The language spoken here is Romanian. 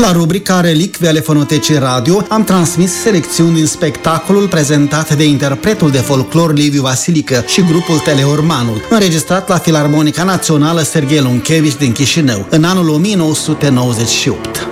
La rubrica Relicvii ale Fonotecii Radio am transmis selecțiuni din spectacolul prezentat de interpretul de folclor Liviu Vasilică și grupul Teleormanul, înregistrat la Filarmonica Națională Serghei Lunchevici din Chișinău în anul 1998.